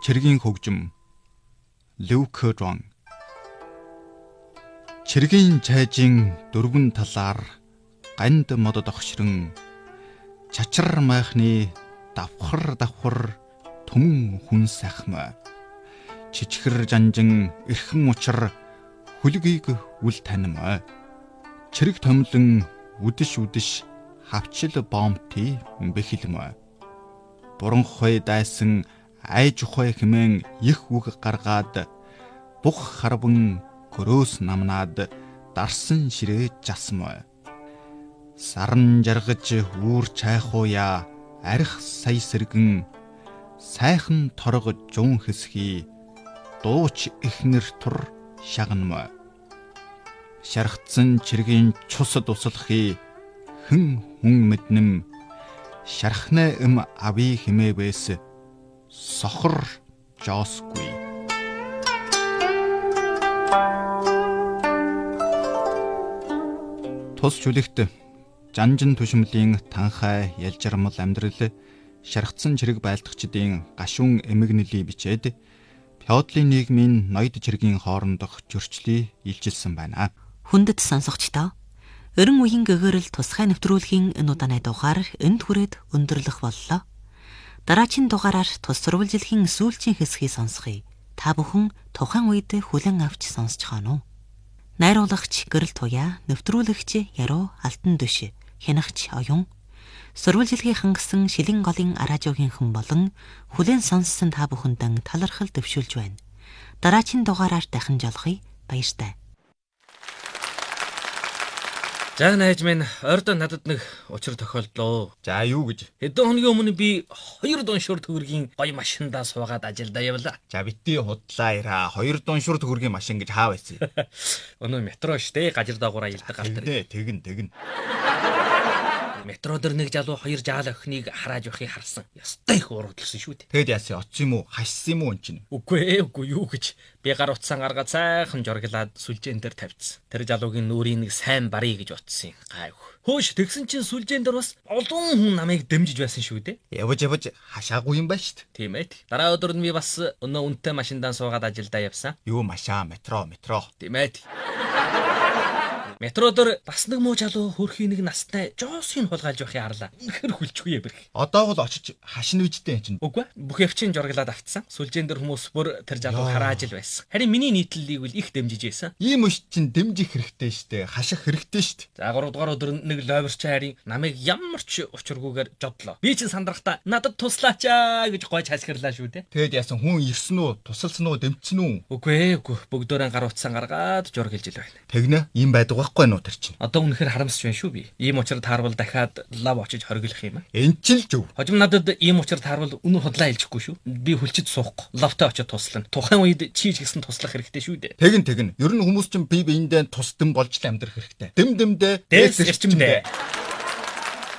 Чиргийн хөгжим Люкерон. Чиргийн чайжийн дөрвөн талаар ганд модод огшрон чачар майхны давхар түмэн хүн сайхмаа. Чичгэр жанжин эрхэн учир хүлгийг үл таньмаа. Чирэг томлон үдэш хавчил бомти бэхилмаа. Буранхой дайсан айж ухай хэмээн их үг гаргаад бух харван гөрөөс намнаад дарсан ширээ жасмаа. Саран жаргаж үүр чайхууя арх сая сэргэн сайхан торго жун хэсхий дууч ихнэр тур шагнмаа. Шархтсан чиргийн чусад услахи хэн хүн мэднэм шархнаа ави химээвэс сохор жоосгүй. Тус чүлэгт жанжин түшмлийн танхай ялжармал амьдрал шархтсан чирэг байлдагчдын гашуун эмгэнэлийг бичээд феодлын нийгмийн ноёд чиргийн хоорондох зөрчлийг илчилсэн байна. Хүндэт сонсогчдоо өрн үеийн гэгэрэл тусгай нэвтрүүлгийн энэ удааны дугаар энд хүрээд өндөрлөх боллоо. Дараагийн дугаараар тус сурвалжилхийн сүүлчийн хэсгийг сонсгоё. Та бүхэн тухайн үед хүлэн авч сонсч хаана уу? Найруулагч Гэрэл Туяа, нэвтрүүлэгч Яруу Алтан Дөш, хянагч Оюн, сурвалжилгийн хангасан Шилэн голын радиогийн хэн болон хүлэн сонссон та бүхэндээ талархал төвшүүлж байна. Дараагийн дугаараар дахин жолохъё. Баяртай. За найз минь орд надад нэг учир тохиолдлоо. За юу гэж? Хэдэн хоногийн өмнө би 2 дуншуур төгрөгийн гоё машиндаа суугаад ажилдаа явлаа. За битгий худлаа яра 2 дуншуур төгрөгийн машин гэж хаа байсан? Өнөө метро штэ гажир даагуура илдэг гал дээр. Тэгэн. Метро дээр нэг залуу 2 жаал охиныг харааж явахыг харсан. Ястай их урагдлсан шүү дээ. Тэгэд яасан оцсон юм уу? Хашсан юм уу эн чинь? Үгүй юу гэж. Би гар утсан гаргаад сайхан жорглаад сүлжээн дээр тавьчихсан. Тэр залуугийн нүрийн нэг сайн барья гэж утсан юм. Гайв. Хөөш тэгсэн чинь сүлжээн дээр бас олон хүн намайг дэмжиж байсан шүү дээ. Явж хашаагүй юм байна шүү дээ. Тийм ээ. Дараа өдөр нь би бас өнөө үнэтэй машиндаа суугаад ажилдаа явсан. Юу машаа метро. Тийм ээ. Метро дээр бас нэг муу залуу хөрхийн нэг настай жоосыг хулгайлж байхыг харлаа. Үнэхэр хүлчгүй бэрх. Одоо бол очиж хашин үжтэй энэ чинь. Үгүй бүх явчин жорглаад авцсан. Сүлжээн дээр хүмүүс бүр тэр залуу харааж л байсан. Харин миний нийтлэлийг бол их дэмжиж байсан. Ийм үш чинь дэмжих хэрэгтэй штэ. Хаших хэрэгтэй штэ. За 3 дугаар өдөр нэг лойверч харин намайг ямар ч учиргүйгээр жодлоо. Би чинь сандрахта надад туслаачаа гэж гойж хашгирлаа шүү дээ. Тэгэд яасан хүн ирсэн үү? Тусалсан уу? Дэмжсэн үү? Үгүй. Бүгдөө гар утсан гаргаад жорглож ил байна. Тэгнэ. Ийм байдаг байхгүй нуу тэр чинь. Одоо үнэхээр харамсч байна шүү би. Ийм учир таарвал дахиад лав очиж хориглох юм аа. Энд ч л зөв. Хожим надад ийм учир таарвал үнэн худлаа хэлчихгүй шүү. Би хүлчиж суухгүй. Лавтай очиж туслана. Тухайн үед чи ч гэсэн туслах хэрэгтэй шүү дээ. Тэгэн. Ер нь хүмүүс чинь бие биендээ тусдан болж л амьдрах хэрэгтэй. Дэм дэмдээ дээс эрчимдээ.